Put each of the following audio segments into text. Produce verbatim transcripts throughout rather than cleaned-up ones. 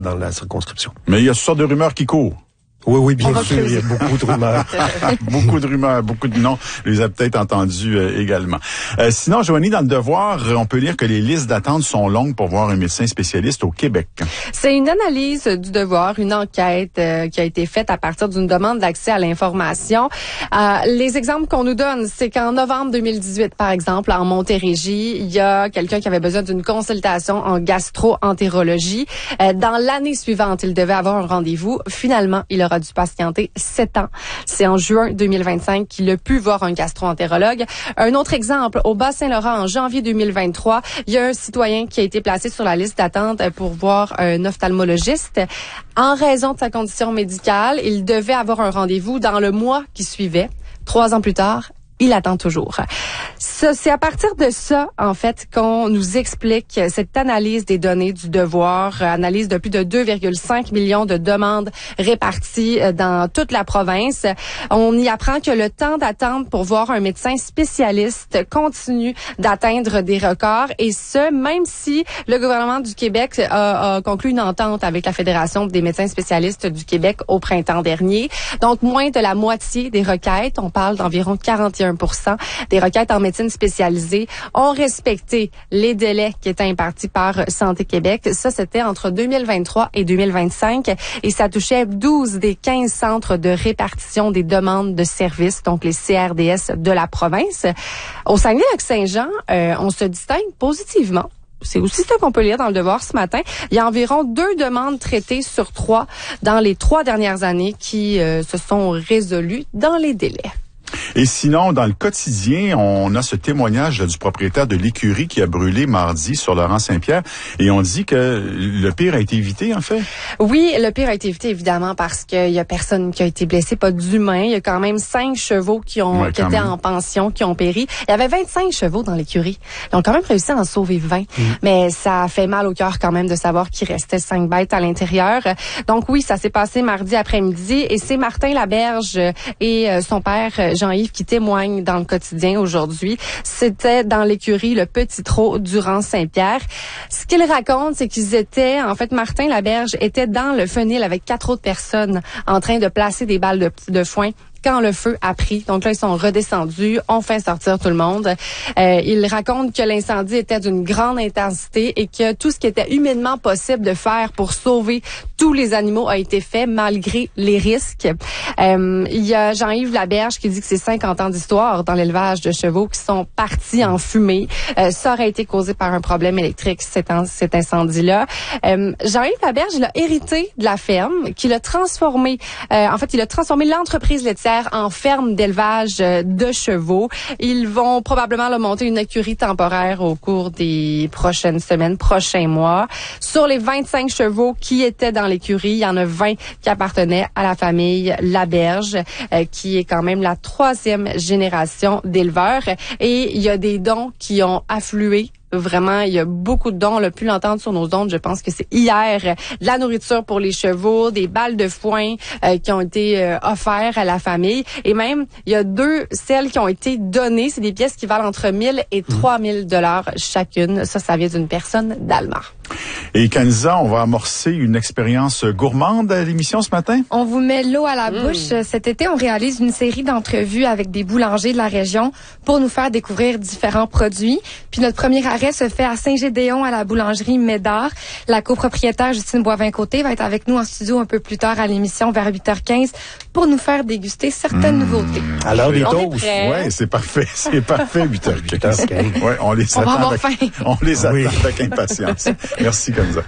dans la circonscription. Mais il y a toutes sortes de rumeurs qui courent. Oui, oui, bien sûr, il y a beaucoup de rumeurs. beaucoup de rumeurs, beaucoup de noms. On les a peut-être entendus euh, également. Euh, sinon, Joanie, dans le Devoir, on peut lire que les listes d'attente sont longues pour voir un médecin spécialiste au Québec. C'est une analyse du Devoir, une enquête euh, qui a été faite à partir d'une demande d'accès à l'information. Euh, les exemples qu'on nous donne, c'est qu'en novembre deux mille dix-huit, par exemple, en Montérégie, il y a quelqu'un qui avait besoin d'une consultation en gastro-entérologie. Euh, dans l'année suivante, il devait avoir un rendez-vous. Finalement, il a dû patienter sept ans. C'est en juin deux mille vingt-cinq qu'il a pu voir un gastro-entérologue. Un autre exemple, au Bas-Saint-Laurent, en janvier deux mille vingt-trois, il y a un citoyen qui a été placé sur la liste d'attente pour voir un ophtalmologiste. En raison de sa condition médicale, il devait avoir un rendez-vous dans le mois qui suivait. Trois ans plus tard, il attend toujours. Ça, c'est à partir de ça, en fait, qu'on nous explique cette analyse des données du Devoir, analyse de plus de deux virgule cinq millions de demandes réparties dans toute la province. On y apprend que le temps d'attente pour voir un médecin spécialiste continue d'atteindre des records, et ce, même si le gouvernement du Québec a, a conclu une entente avec la Fédération des médecins spécialistes du Québec au printemps dernier. Donc, moins de la moitié des requêtes, on parle d'environ quarante et un pour cent des requêtes en médecine spécialisée ont respecté les délais qui étaient impartis par Santé Québec. Ça, c'était entre deux mille vingt-trois et deux mille vingt-cinq, et ça touchait douze des quinze centres de répartition des demandes de services, donc les C R D S de la province. Au Saguenay-Lac-Saint-Jean, euh, on se distingue positivement. C'est aussi ça qu'on peut lire dans le Devoir ce matin. Il y a environ deux demandes traitées sur trois dans les trois dernières années qui euh, se sont résolues dans les délais. Et sinon, dans le quotidien, on a ce témoignage du propriétaire de l'écurie qui a brûlé mardi sur Laurent-Saint-Pierre, et on dit que le pire a été évité, en fait. Oui, le pire a été évité, évidemment, parce qu'il y a personne qui a été blessé, pas d'humain. Il y a quand même cinq chevaux qui ont ouais, qui étaient même. en pension, qui ont péri. Il y avait vingt-cinq chevaux dans l'écurie. Ils ont quand même réussi à en sauver vingt. Mmh. Mais ça fait mal au cœur quand même de savoir qu'il restait cinq bêtes à l'intérieur. Donc oui, ça s'est passé mardi après-midi, et c'est Martin Laberge et son père, Jean-Yves, qui témoignent dans le quotidien aujourd'hui. C'était dans l'écurie Le Petit Trot durant Saint-Pierre. Ce qu'ils racontent, c'est qu'ils étaient, en fait, Martin Laberge était dans le fenil avec quatre autres personnes en train de placer des balles de, de foin quand le feu a pris. Donc là, ils sont redescendus, ont fait sortir tout le monde. Euh, ils racontent que l'incendie était d'une grande intensité et que tout ce qui était humainement possible de faire pour sauver tous les animaux a été fait malgré les risques. Euh, il y a Jean-Yves Laberge qui dit que c'est cinquante ans d'histoire dans l'élevage de chevaux qui sont partis en fumée. Euh, ça aurait été causé par un problème électrique, cet, cet incendie-là. Euh, Jean-Yves Laberge, il a hérité de la ferme, qu'il a transformé, euh, en fait, il a transformé l'entreprise laitière en ferme d'élevage de chevaux. Ils vont probablement là, monter une écurie temporaire au cours des prochaines semaines, prochains mois. Sur les vingt-cinq chevaux qui étaient dans l'écurie, il y en a vingt qui appartenaient à la famille Laberge, euh, qui est quand même la troisième génération d'éleveurs. Et il y a des dons qui ont afflué. Vraiment, il y a beaucoup de dons. On l'a pu l'entendre sur nos ondes. Je pense que c'est hier. De la nourriture pour les chevaux, des balles de foin euh, qui ont été euh, offertes à la famille. Et même, il y a deux, celles qui ont été données. C'est des pièces qui valent entre mille et trois mille dollars chacune. Ça, ça vient d'une personne d'Almar. Et Kanisa, on va amorcer une expérience gourmande à l'émission ce matin? On vous met l'eau à la mmh. bouche. Cet été, on réalise une série d'entrevues avec des boulangers de la région pour nous faire découvrir différents produits. Puis notre premier arrêt se fait à Saint-Gédéon à la boulangerie Médard. La copropriétaire Justine Boivin-Côté va être avec nous en studio un peu plus tard à l'émission vers huit heures quinze pour nous faire déguster certaines mmh. nouveautés. Alors des toasts. Oui, c'est parfait. C'est parfait, huit heures quinze. Ouais, on les on attend, avec, faim. on les attend oui. avec impatience. Merci, Kanisa.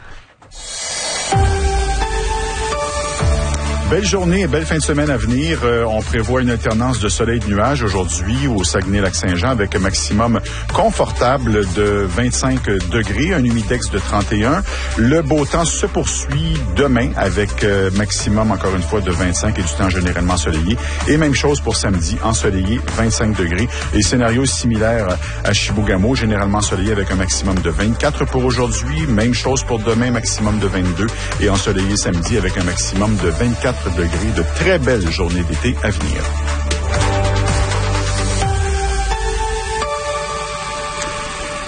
Belle journée et belle fin de semaine à venir. Euh, on prévoit une alternance de soleil et de nuages aujourd'hui au Saguenay-Lac-Saint-Jean avec un maximum confortable de vingt-cinq degrés, un humidex de trente et un. Le beau temps se poursuit demain avec euh, maximum, encore une fois, de vingt-cinq et du temps généralement ensoleillé. Et même chose pour samedi, ensoleillé, vingt-cinq degrés. Et scénario similaire à Chibougamau, généralement ensoleillé avec un maximum de vingt-quatre pour aujourd'hui. Même chose pour demain, maximum de vingt-deux. Et ensoleillé samedi avec un maximum de vingt-quatre degrés, de très belles journées d'été à venir.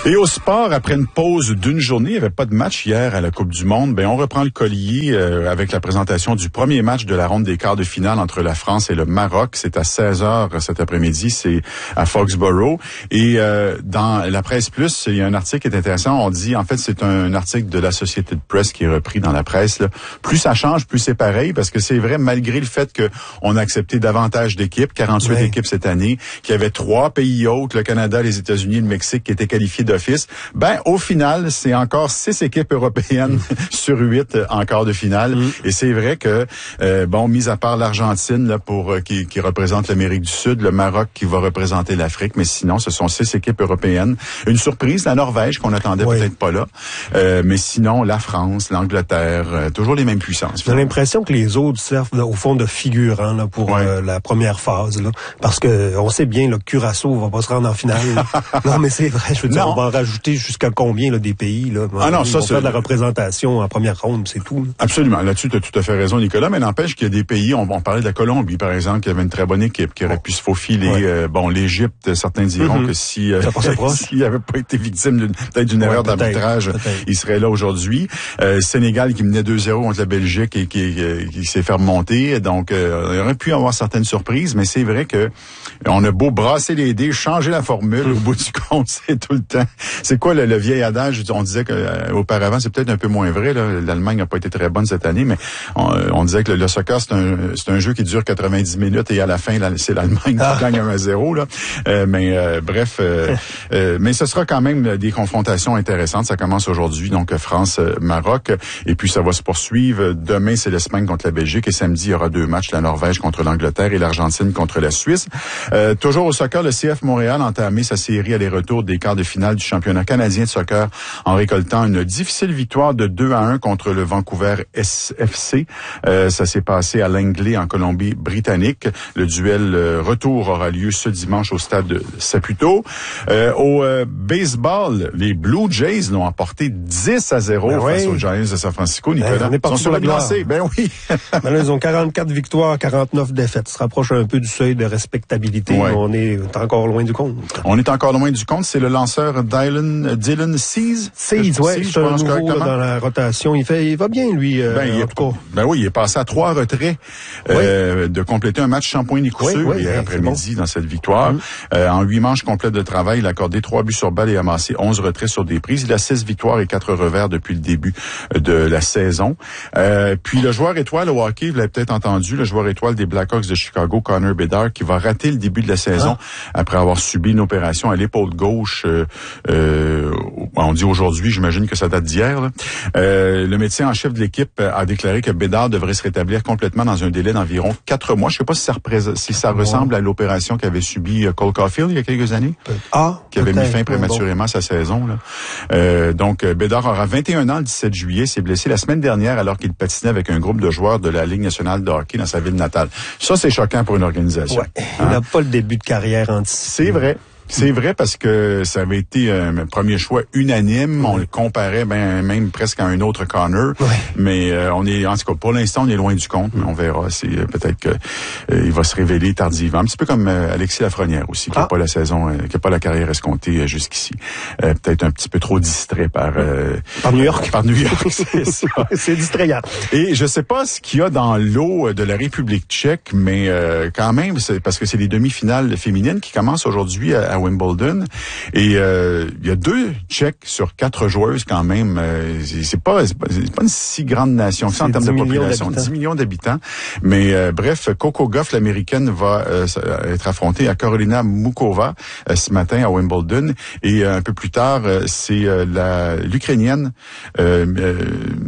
Et au sport, après une pause d'une journée, il n'y avait pas de match hier à la Coupe du Monde, ben on reprend le collier euh, avec la présentation du premier match de la ronde des quarts de finale entre la France et le Maroc. C'est à seize heures cet après-midi, c'est à Foxborough. Et euh, dans la Presse Plus, il y a un article qui est intéressant. On dit, en fait, c'est un article de l'Associated Press qui est repris dans la presse. Là. Plus ça change, plus c'est pareil, parce que c'est vrai, malgré le fait qu'on a accepté davantage d'équipes, quarante-huit ouais. équipes cette année, qu'il y avait trois pays hôtes, le Canada, les États-Unis, le Mexique, qui étaient qualifiés d'office, ben au final, c'est encore six équipes européennes mmh. sur huit en quart de finale. Mmh. Et c'est vrai que, euh, bon, mis à part l'Argentine là pour euh, qui, qui représente l'Amérique du Sud, le Maroc qui va représenter l'Afrique, mais sinon, ce sont six équipes européennes. Une surprise, la Norvège, qu'on attendait oui. peut-être pas là. Euh, mais sinon, la France, l'Angleterre, euh, toujours les mêmes puissances. J'ai l'impression que les autres servent là, au fond de figurants là, pour ouais. euh, la première phase. Là, parce que on sait bien, le Curaçao va pas se rendre en finale. Non, mais c'est vrai, je veux dire, non. on va en rajouter jusqu'à combien là, des pays. Là. Ah non, Ils ça vont c'est faire de la représentation en première ronde, c'est tout. Là. Absolument. Là-dessus, tu as tout à fait raison, Nicolas, mais n'empêche qu'il y a des pays, on, on parlait de la Colombie, par exemple, qui avait une très bonne équipe, qui aurait pu se faufiler. Ouais. Euh, bon, l'Égypte, certains diront mm-hmm. que si euh, s'il n'avait pas été victime d'une, peut-être d'une ouais, erreur peut-être, d'arbitrage, peut-être. il serait là aujourd'hui. Euh, Sénégal qui menait deux zéro contre la Belgique et qui, qui, qui s'est fait remonter. Donc, euh, il aurait pu avoir certaines surprises, mais c'est vrai que on a beau brasser les dés, changer la formule, au bout du compte, c'est tout le temps. C'est quoi le, le vieil adage? On disait que euh, auparavant, c'est peut-être un peu moins vrai. Là. L'Allemagne n'a pas été très bonne cette année, mais on, on disait que le, le soccer, c'est un, c'est un jeu qui dure quatre-vingt-dix minutes et à la fin, là, c'est l'Allemagne ah. qui gagne un à zéro. Là. Euh, mais euh, bref, euh, euh, mais ce sera quand même des confrontations intéressantes. Ça commence aujourd'hui, donc France-Maroc, et puis ça va se poursuivre. Demain, c'est l'Espagne contre la Belgique et samedi, il y aura deux matchs, la Norvège contre l'Angleterre et l'Argentine contre la Suisse. Euh, toujours au soccer, le C F Montréal a entamé sa série aller-retour des quarts de finale du championnat canadien de soccer en récoltant une difficile victoire de deux à un contre le Vancouver S F C. Euh, ça s'est passé à Langley en Colombie-Britannique. Le duel euh, retour aura lieu ce dimanche au stade de Saputo. Euh, au euh, baseball, les Blue Jays l'ont emporté dix à zéro ben face oui. aux Giants de San Francisco. Nicolas, ben, on est ils sont sur la glacée. Ben oui. ben là, ils ont quarante-quatre victoires, quarante-neuf défaites. Ça se rapproche un peu du seuil de respectabilité. Ouais. Mais on est encore loin du compte. On est encore loin du compte. C'est le lanceur Dylan, Dylan Cease. Cease, oui. C'est un nouveau là, dans la rotation. Il fait, il va bien, lui. Euh, ben, il est, ben oui, il est passé à trois retraits euh, oui. de compléter un match Champoix-Nicouseux oui, oui, hier après-midi bon. dans cette victoire. Mm. Euh, en huit manches complètes de travail, il a accordé trois buts sur balle et amassé onze retraits sur des prises. Il a six victoires et quatre revers depuis le début de la saison. Euh, puis le joueur étoile au hockey, vous l'avez peut-être entendu, le joueur étoile des Blackhawks de Chicago, Connor Bedard, qui va rater le début de la saison ah. après avoir subi une opération à l'épaule gauche. Euh, euh, on dit aujourd'hui, j'imagine que ça date d'hier. Là. Euh, le médecin en chef de l'équipe a déclaré que Bedard devrait se rétablir complètement dans un délai d'environ quatre mois. Je ne sais pas si ça, représente, si ça ressemble à l'opération qu'avait subi Cole Caulfield il y a quelques années, ah, qui avait mis fin prématurément à sa saison. Là. Euh, donc, Bedard aura vingt et un ans le dix-sept juillet. S'est blessé la semaine dernière alors qu'il patinait avec un groupe de joueurs de la Ligue nationale de hockey dans sa ville natale. Ça, c'est choquant pour une organisation. Ouais. Il n'a hein? pas le début de carrière anticipé. C'est vrai. C'est vrai parce que ça avait été un premier choix unanime. Oui. On le comparait ben, même presque à un autre Connor. Oui. Mais euh, on est, en tout cas, pour l'instant, on est loin du compte. Mais on verra. C'est euh, peut-être que euh, il va se révéler tardivement. Un petit peu comme euh, Alexis Lafrenière aussi, qui n'a ah. pas la saison, euh, qui n'a pas la carrière escomptée euh, jusqu'ici. Euh, peut-être un petit peu trop distrait par euh, par New York. Par New York, c'est ça. C'est distrayant. Et je sais pas ce qu'il y a dans l'eau de la République tchèque, mais euh, quand même, c'est parce que c'est les demi-finales féminines qui commencent aujourd'hui à, à Wimbledon. Et euh, il y a deux Tchèques sur quatre joueuses quand même. Euh, c'est pas c'est pas, c'est pas une si grande nation que ça en termes de population, dix millions d'habitants. Mais euh, bref, Coco Gauff, l'américaine, va euh, être affrontée à Karolina Mukova euh, ce matin à Wimbledon. Et euh, un peu plus tard, euh, c'est euh, la l'Ukrainienne euh, euh,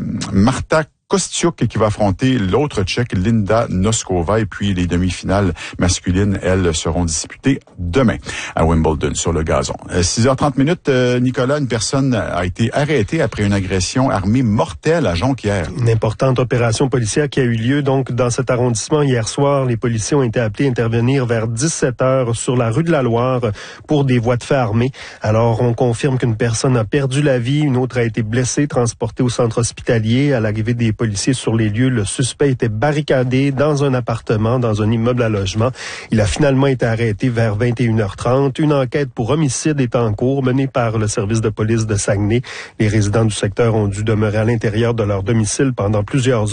Marta Kostiuk qui va affronter l'autre Tchèque, Linda Noskova, et puis les demi-finales masculines, elles, seront disputées demain à Wimbledon sur le gazon. Euh, six heures trente minutes, euh, Nicolas, une personne a été arrêtée après une agression armée mortelle à Jonquière. Une importante opération policière qui a eu lieu donc dans cet arrondissement hier soir. Les policiers ont été appelés à intervenir vers dix-sept heures sur la rue de la Loire pour des voies de fait armées. Alors, on confirme qu'une personne a perdu la vie, une autre a été blessée, transportée au centre hospitalier. À l'arrivée des policiers sur les lieux. Le suspect était barricadé dans un appartement, dans un immeuble à logement. Il a finalement été arrêté vers vingt et une heures trente. Une enquête pour homicide est en cours, menée par le service de police de Saguenay. Les résidents du secteur ont dû demeurer à l'intérieur de leur domicile pendant plusieurs heures.